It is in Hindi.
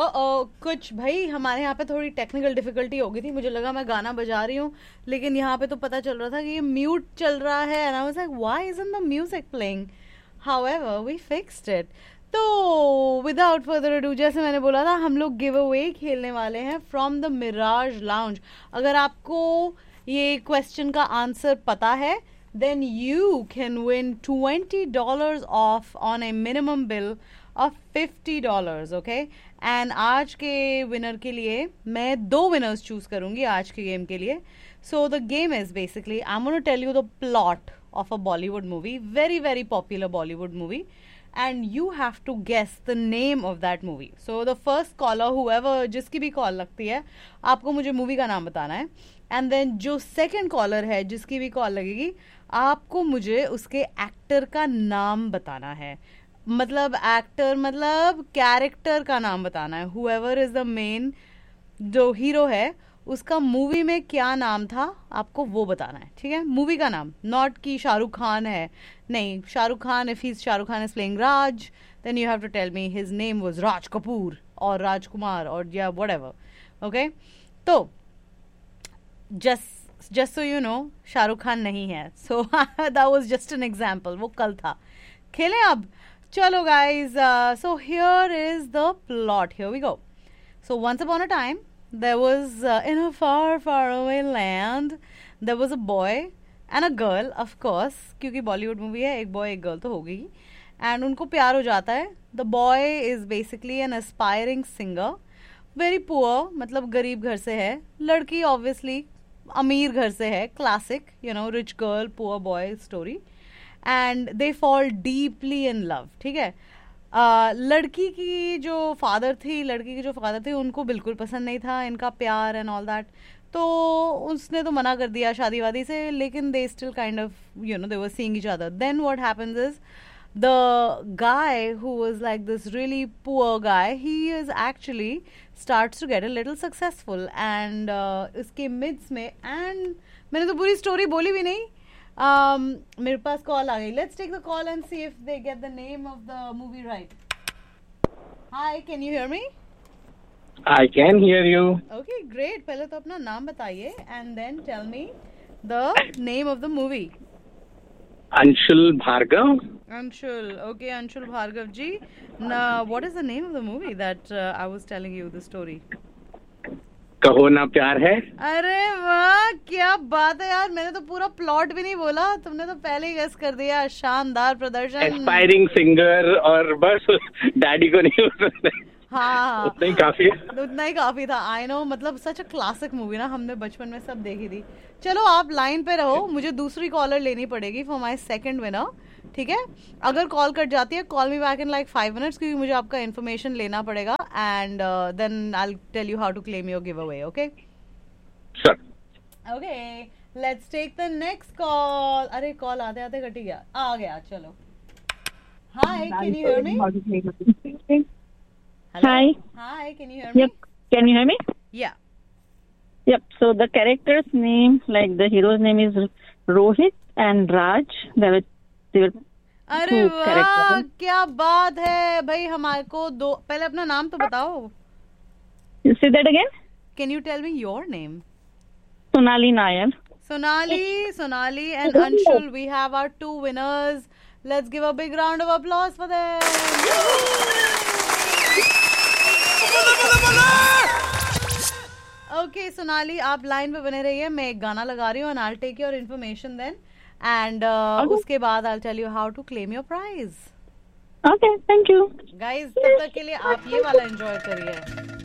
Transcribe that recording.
कुछ भाई हमारे यहाँ पे थोड़ी टेक्निकल डिफिकल्टी हो गई थी. मुझे लगा मैं गाना बजा रही हूँ, लेकिन यहाँ पे तो पता चल रहा था कि ये म्यूट चल रहा है. And I was like why isn't the music playing. However we fixed it. तो विदाउट फर्दर अडू, जैसे मैंने बोला था, हम लोग गिव अवे खेलने वाले हैं फ्रॉम द मिराज लाउंज. अगर आपको ये क्वेश्चन का आंसर पता है, then you can win $20 off on a minimum bill of $50. Okay, and आज के विनर के लिए मैं 2 विनर्स चूज करूंगी आज के गेम के लिए. So the game is basically I'm going to tell you the plot of a Bollywood movie, very very popular Bollywood movie, and you have to guess the name of that movie. So the first caller, whoever, जिसकी भी कॉल लगती है, आपको मुझे मूवी का नाम बताना है. एंड देन जो सेकंड कॉलर है, जिसकी भी कॉल लगेगी, आपको मुझे उसके एक्टर का नाम बताना है. मतलब एक्टर मतलब कैरेक्टर का नाम बताना है. हुएवर इज द मेन, जो हीरो है, उसका मूवी में क्या नाम था, आपको वो बताना है. ठीक है, मूवी का नाम, नॉट कि शाहरुख खान है. नहीं, Shahrukh Khan, if he Shahrukh Khan is playing Raj, then you have to tell me his name was Raj Kapoor और राजकुमार और या व्हाटएवर. ओके, तो just so you know, Shahrukh Khan नहीं है. So that was just an example. वो कल था. खेलें अब. चलो guys, so here is the plot. Here we go. So once upon a time, there was in a far far away land, there was a boy and a girl, of course, क्योंकि बॉलीवुड मूवी है, एक बॉय एक गर्ल तो होगी. एंड उनको प्यार हो जाता है. The boy is basically an aspiring singer, very poor, मतलब गरीब घर से है. लड़की ऑब्वियसली अमीर घर से है. Classic, you know, rich girl poor boy story. And they fall deeply in love. ठीक है. लड़की की जो फादर थे उनको बिल्कुल पसंद नहीं था इनका प्यार एंड ऑल दैट. तो उसने तो मना कर दिया शादी वादी से, लेकिन they still kind of, you know, they were seeing each other. Then what happens is, the guy who was like this really poor guy, he is actually starts to get a little successful. And इसके midst में, and मैंने तो पूरी स्टोरी बोली भी नहीं. मेरे पास कॉल आ गई. Let's take the call and see if they get the name of the movie right. Hi, can you hear me? I can hear you. Okay, great. पहले तो अपना नाम बताइए and then tell me the name of the movie. Anshul Bhargav. Anshul. Okay, Anshul Bhargav ji. Now, what is the name of the movie that I was telling you the story? कहो ना प्यार है. अरे वाह, क्या बात है यार. मैंने तो पूरा प्लॉट भी नहीं बोला, तुमने तो पहले ही गेस कर दिया. शानदार प्रदर्शन. एस्पायरिंग सिंगर और बस डैडी को नहीं पसंद है. हाँ, उतना ही काफी था. आई नो, मतलब सच अ क्लासिक मूवी ना, हमने बचपन में सब देखी थी. चलो आप लाइन पे रहो, मुझे दूसरी कॉलर लेनी पड़ेगी फॉर माई सेकंड विनर. ठीक है, अगर कॉल कट जाती है, call me back in like 5 minutes, क्योंकि मुझे आपका इन्फॉर्मेशन लेना पड़ेगा. And then I will tell you how to claim your give away. Okay okay, let's take the next call. अरे कॉल आते आते कट गया. आ गया. चलो. हाय, can you hear me? Hi, can you hear me? Yep. Can you hear me? Yeah. Yep. So the character's name, like the hero's name is Rohit and Raj. They were अरे वाह, क्या बात है भाई. हमारे को दो, पहले अपना नाम तो बताओ. Say that again. Can you tell me your name? Sonali Nair. Sonali and Anshul, we have our 2 winners. Let's give a big round of applause for them. Okay, Sonali, आप लाइन पे बने रहिए. मैं एक गाना लगा रही हूँ and I'll take your information then. And उसके बाद I'll tell you how to claim your prize. Okay, thank you. Guys, तब तक के लिए आप ये वाला enjoy करिए.